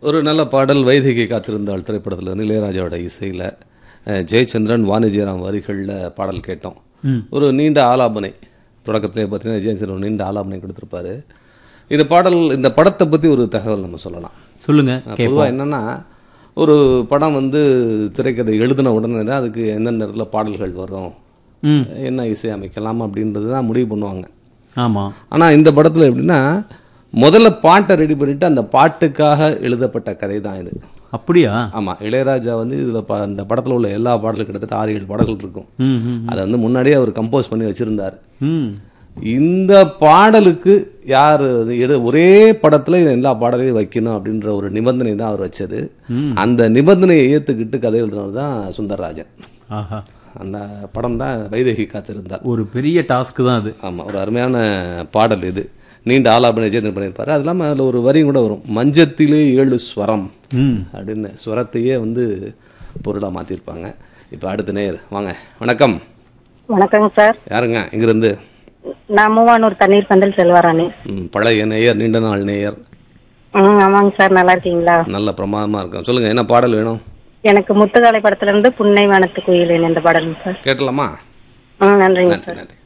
ஒரு நல்ல பாடல் வைதேகி காத்திருந்தாள் திரைப்படத்தில் இளையராஜாவோட இசையில் ஜெயச்சந்திரன் வாணிஜிராம் வரிகளில் பாடல் கேட்டோம். ஒரு நீண்ட ஆலாபனை தொடக்கத்திலே பார்த்தீங்கன்னா ஜெயச்சந்திரன் ஒரு நீண்ட ஆலாபனை கொடுத்துருப்பாரு. இந்த பாடல் இந்த படத்தை பற்றி ஒரு தகவல் நம்ம சொல்லலாம். சொல்லுங்க. பொதுவாக என்னென்னா ஒரு படம் திரைக்கதை எழுதின உடனே தான் அதுக்கு எந்தெந்த நேரத்தில் பாடல்கள் வரும், என்ன இசை அமைக்கலாம் அப்படின்றது தான் முடிவு பண்ணுவாங்க. ஆமாம். ஆனால் இந்த படத்தில் எப்படின்னா முதல்ல பாட்டை ரெடி பண்ணிவிட்டு அந்த பாட்டுக்காக எழுதப்பட்ட கதை தான் இது. அப்படியா? ஆமாம். இளையராஜா இதில் இந்த படத்தில் உள்ள எல்லா பாடலும் கிட்டத்தட்ட 6-7 பாடல்கள் இருக்கும். அதை முன்னாடியே அவர் கம்போஸ் பண்ணி வச்சுருந்தார். இந்த பாடலுக்கு யார் ஒரே படத்தில் எல்லா பாடலையும் வைக்கணும் அப்படின்ற ஒரு நிபந்தனை தான் அவர் வச்சது. அந்த நிபந்தனையை ஏற்றுக்கிட்டு கதை எழுதினவர் தான் சுந்தரராஜன். அந்த படம் தான் வைதேகி காத்திருந்தார். ஒரு பெரிய டாஸ்க் தான் அது. ஆமாம், ஒரு அருமையான பாடல் இது. நீண்ட ஆலாபனை ஜெயச்சந்திரன் பண்ணியிருப்பாரு. அது இல்லாமல் அதில் ஒரு வரியும் கூட வரும், மஞ்சத்திலே 7 ஸ்வரம் அப்படின்னு ஸ்வரத்தையே பொருளாக மாற்றிருப்பாங்க. இப்போ அடுத்த நேயர் வாங்க. வணக்கம். வணக்கங்க சார். யாருங்க இங்கிருந்து? நான் மூவானூர் தண்ணீர் பந்தல் செல்வராணி. பழைய நேயர், நீண்ட நாள் நேயர். ஆமாங்க சார். நல்லா இருக்கீங்களா? நல்ல பிரமாதமாக இருக்கும். சொல்லுங்கள், என்ன பாடல் வேணும்? எனக்கு முத்துகாலை படத்துல இருந்து புன்னை வானத்து குயிலேன் இந்த பாடலுங்க சார். கேட்டலாமா? நன்றிங்க சார். நன்றி.